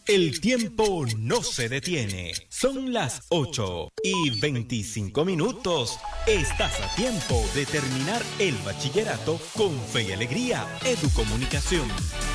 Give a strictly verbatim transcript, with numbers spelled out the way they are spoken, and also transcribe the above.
El tiempo no se detiene. Son las ocho y veinticinco minutos. Estás a tiempo de terminar el bachillerato con fe y alegría. Educomunicación.